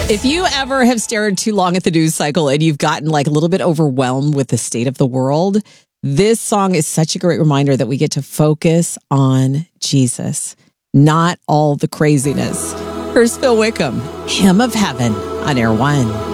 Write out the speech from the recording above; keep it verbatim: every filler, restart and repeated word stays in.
If you ever have stared too long at the news cycle and you've gotten like a little bit overwhelmed with the state of the world, this song is such a great reminder that we get to focus on Jesus, not all the craziness. Here's Phil Wickham, Hymn of Heaven on Air One.